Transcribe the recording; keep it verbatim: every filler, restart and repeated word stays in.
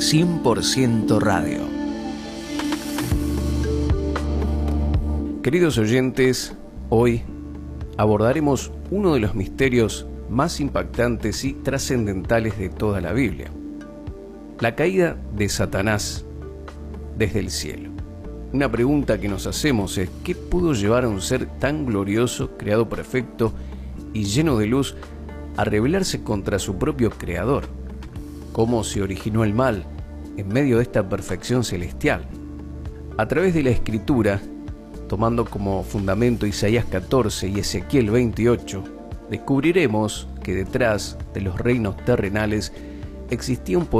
cien por ciento Radio. Queridos oyentes, hoy abordaremos uno de los misterios más impactantes y trascendentales de toda la Biblia: la caída de Satanás desde el cielo. Una pregunta que nos hacemos es: ¿qué pudo llevar a un ser tan glorioso, creado perfecto y lleno de luz, a rebelarse contra su propio creador? ¿Cómo se originó el mal en medio de esta perfección celestial? A través de la Escritura, tomando como fundamento Isaías catorce y Ezequiel veintiocho, descubriremos que detrás de los reinos terrenales existía un poder